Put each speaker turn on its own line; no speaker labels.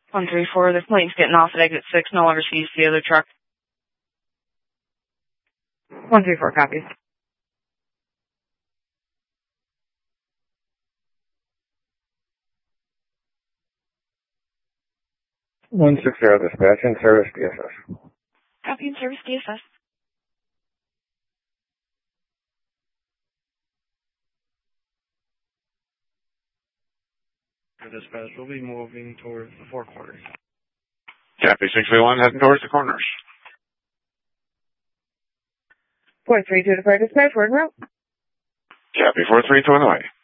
134, the plane's getting off at exit 6, no longer sees the other truck.
134 copies.
160 dispatch, in service DSS.
Copy, in service DSS.
Dispatch will be moving towards the Four Corners.
Copy, 631, heading towards the corners.
432 to fire dispatch, word route.
Copy, 432 on the way.